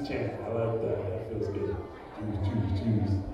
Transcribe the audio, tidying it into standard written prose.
chant. I like that. That feels good. Choose, choose, choose.